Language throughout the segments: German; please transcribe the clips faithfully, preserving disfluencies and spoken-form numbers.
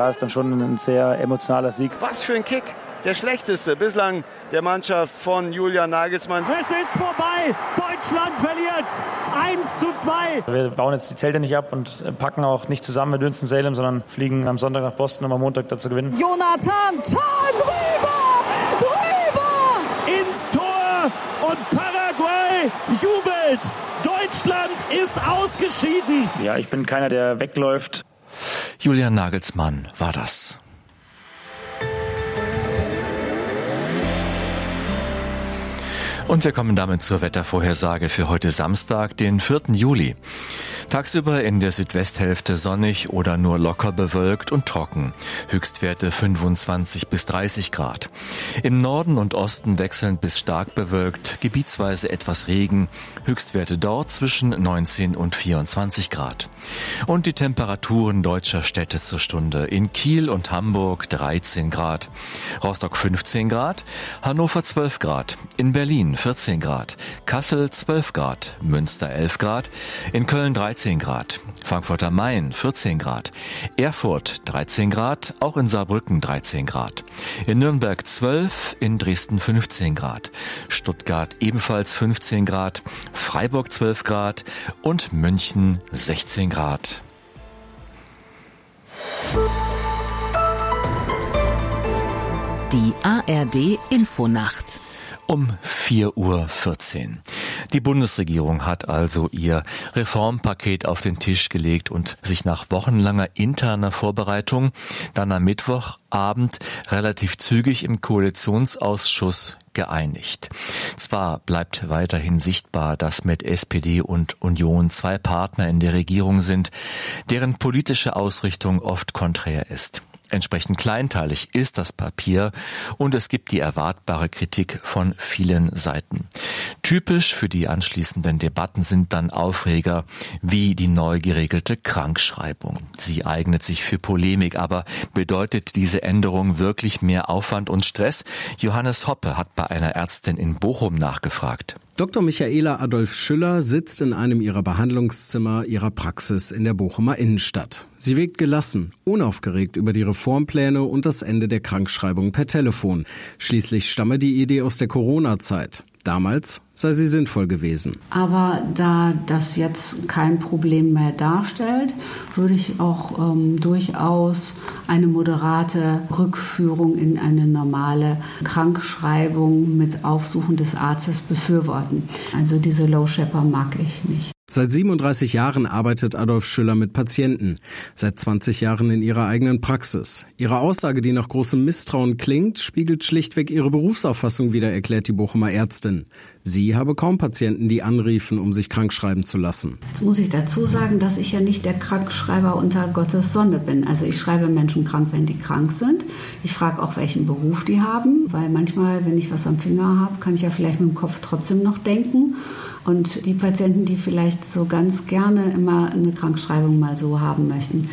klar, ist dann schon ein sehr emotionaler Sieg. Was für ein Kick! Der schlechteste bislang der Mannschaft von Julian Nagelsmann. Es ist vorbei. Deutschland verliert. eins zu zwei. Wir bauen jetzt die Zelte nicht ab und packen auch nicht zusammen mit Winston-Salem, sondern fliegen am Sonntag nach Boston, um am Montag dazu gewinnen. Jonathan, Tor drüber! Drüber! Ins Tor und Paraguay jubelt. Deutschland ist ausgeschieden. Ja, ich bin keiner, der wegläuft. Julian Nagelsmann war das. Und wir kommen damit zur Wettervorhersage für heute Samstag, den vierten Juli. Tagsüber in der Südwesthälfte sonnig oder nur locker bewölkt und trocken. Höchstwerte fünfundzwanzig bis dreißig Grad. Im Norden und Osten wechselnd bis stark bewölkt, gebietsweise etwas Regen. Höchstwerte dort zwischen neunzehn und vierundzwanzig Grad. Und die Temperaturen deutscher Städte zur Stunde. In Kiel und Hamburg dreizehn Grad. Rostock fünfzehn Grad. Hannover zwölf Grad. In Berlin vierzehn Grad. Kassel zwölf Grad. Münster elf Grad. In Köln dreizehn Grad. Frankfurt am Main vierzehn Grad. Erfurt dreizehn Grad. Auch in Saarbrücken dreizehn Grad. In Nürnberg zwölf. In Dresden fünfzehn Grad. Stuttgart ebenfalls fünfzehn Grad. Freiburg zwölf Grad. Und München sechzehn Grad. Die A R D Infonacht. Um vier Uhr vierzehn. Die Bundesregierung hat also ihr Reformpaket auf den Tisch gelegt und sich nach wochenlanger interner Vorbereitung dann am Mittwochabend relativ zügig im Koalitionsausschuss geeinigt. Zwar bleibt weiterhin sichtbar, dass mit S P D und Union zwei Partner in der Regierung sind, deren politische Ausrichtung oft konträr ist. Entsprechend kleinteilig ist das Papier und es gibt die erwartbare Kritik von vielen Seiten. Typisch für die anschließenden Debatten sind dann Aufreger wie die neu geregelte Krankschreibung. Sie eignet sich für Polemik, aber bedeutet diese Änderung wirklich mehr Aufwand und Stress? Johannes Hoppe hat bei einer Ärztin in Bochum nachgefragt. Doktor Michaela Adolf Schüller sitzt in einem ihrer Behandlungszimmer ihrer Praxis in der Bochumer Innenstadt. Sie wirkt gelassen, unaufgeregt über die Reformpläne und das Ende der Krankschreibung per Telefon. Schließlich stamme die Idee aus der Corona-Zeit. Damals sei sie sinnvoll gewesen. Aber da das jetzt kein Problem mehr darstellt, würde ich auch ähm, durchaus eine moderate Rückführung in eine normale Krankschreibung mit Aufsuchen des Arztes befürworten. Also diese Low Shepper mag ich nicht. Seit siebenunddreißig Jahren arbeitet Adolf Schüller mit Patienten, seit zwanzig Jahren in ihrer eigenen Praxis. Ihre Aussage, die nach großem Misstrauen klingt, spiegelt schlichtweg ihre Berufsauffassung wider, erklärt die Bochumer Ärztin. Sie habe kaum Patienten, die anriefen, um sich krankschreiben zu lassen. Jetzt muss ich dazu sagen, dass ich ja nicht der Krankschreiber unter Gottes Sonne bin. Also ich schreibe Menschen krank, wenn die krank sind. Ich frage auch, welchen Beruf die haben, weil manchmal, wenn ich was am Finger habe, kann ich ja vielleicht mit dem Kopf trotzdem noch denken. Und die Patienten, die vielleicht so ganz gerne immer eine Krankschreibung mal so haben möchten,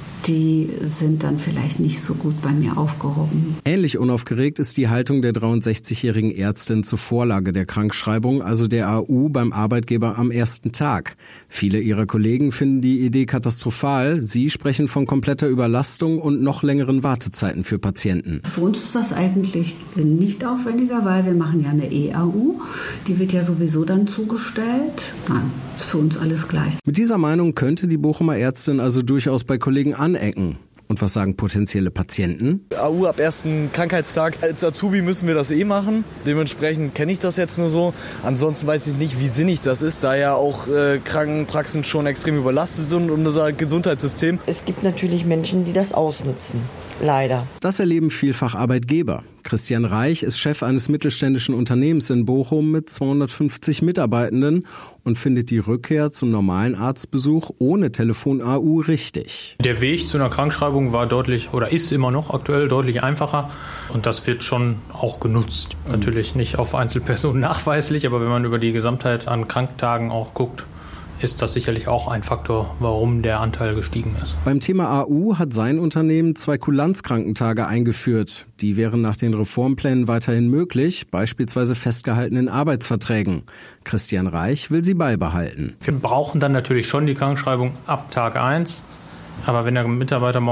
die sind dann vielleicht nicht so gut bei mir aufgehoben. Ähnlich unaufgeregt ist die Haltung der dreiundsechzigjährigen Ärztin zur Vorlage der Krankschreibung, also der A U, beim Arbeitgeber am ersten Tag. Viele ihrer Kollegen finden die Idee katastrophal. Sie sprechen von kompletter Überlastung und noch längeren Wartezeiten für Patienten. Für uns ist das eigentlich nicht aufwendiger, weil wir machen ja eine E-A U. Die wird ja sowieso dann zugestellt. Nein, ist für uns alles gleich. Mit dieser Meinung könnte die Bochumer Ärztin also durchaus bei Kollegen anecken. Und was sagen potenzielle Patienten? A U ab ersten Krankheitstag. Als Azubi müssen wir das eh machen. Dementsprechend kenne ich das jetzt nur so. Ansonsten weiß ich nicht, wie sinnig das ist, da ja auch äh, Krankenpraxen schon extrem überlastet sind und unser Gesundheitssystem. Es gibt natürlich Menschen, die das ausnutzen. Leider. Das erleben vielfach Arbeitgeber. Christian Reich ist Chef eines mittelständischen Unternehmens in Bochum mit zweihundertfünfzig Mitarbeitenden und findet die Rückkehr zum normalen Arztbesuch ohne Telefon-A U richtig. Der Weg zu einer Krankschreibung war deutlich oder ist immer noch aktuell deutlich einfacher und das wird schon auch genutzt. Mhm. Natürlich nicht auf Einzelpersonen nachweislich, aber wenn man über die Gesamtheit an Kranktagen auch guckt, ist das sicherlich auch ein Faktor, warum der Anteil gestiegen ist. Beim Thema A U hat sein Unternehmen zwei Kulanzkrankentage eingeführt. Die wären nach den Reformplänen weiterhin möglich, beispielsweise festgehalten in Arbeitsverträgen. Christian Reich will sie beibehalten. Wir brauchen dann natürlich schon die Krankschreibung ab Tag eins, aber wenn der Mitarbeiter